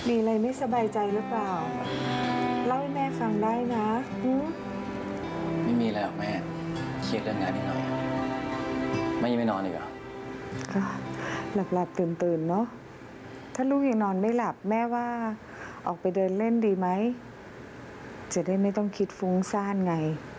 มีอะไรไม่สบายใจหรือเปล่าเล่าให้แม่ฟังได้นะไม่มีอะไรหรอกแม่เครียดเรื่องงานนิดหน่อยแม่ยังไม่นอนอีกเหรอก็หลับตื่นเนาะถ้าลูกยังนอนไม่หลับแม่ว่าออกไปเดินเล่นดีไหมจะได้ไม่ต้องคิดฟุ้งซ่านไง